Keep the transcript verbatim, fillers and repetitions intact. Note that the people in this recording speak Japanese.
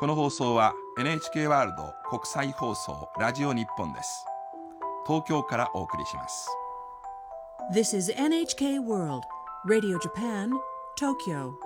この放送は エヌエイチケー ワールド国際放送ラジオ日本です。東京からお送りします。 This is エヌエイチケー World Radio Japan, Tokyo.